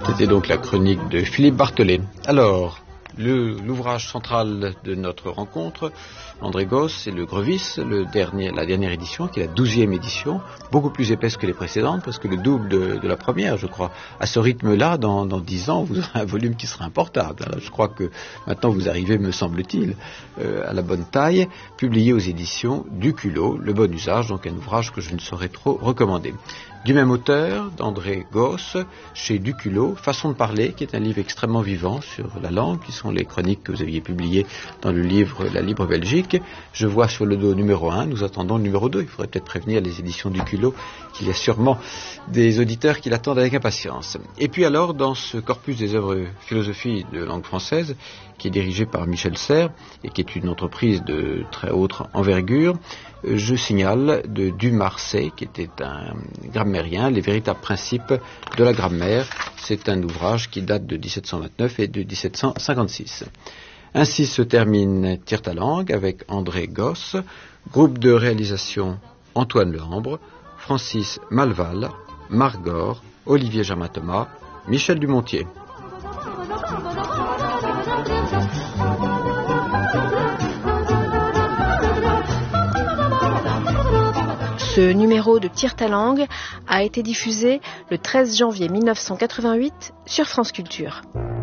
C'était donc la chronique de Philippe Barthollet. Alors, l'ouvrage central de notre rencontre, André Gosse et le Grevis, la dernière édition, qui est la 12e édition, beaucoup plus épaisse que les précédentes, parce que le double de la première, je crois. À ce rythme-là, dans 10 ans, vous aurez un volume qui sera importable. Alors, je crois que maintenant vous arrivez, me semble-t-il, à la bonne taille, publié aux éditions du Culot, Le Bon Usage, donc un ouvrage que je ne saurais trop recommander. Du même auteur, d'André Gosse, chez Duculot, Façon de parler, qui est un livre extrêmement vivant sur la langue, qui sont les chroniques que vous aviez publiées dans le livre La Libre Belgique. Je vois sur le dos numéro 1, nous attendons le numéro 2. Il faudrait peut-être prévenir les éditions Duculot qu'il y a sûrement des auditeurs qui l'attendent avec impatience. Et puis alors, dans ce corpus des œuvres philosophie de langue française, qui est dirigé par Michel Serres et qui est une entreprise de très haute envergure, je signale de Dumarsais, qui était un grammairien, les véritables principes de la grammaire. C'est un ouvrage qui date de 1729 et de 1756. Ainsi se termine Tire ta langue avec André Gosse, groupe de réalisation Antoine Lehambre, Francis Malval, Marc Gore, Olivier Germain-Thomas, Michel Dumontier. Ce numéro de Tire ta langue a été diffusé le 13 janvier 1988 sur France Culture.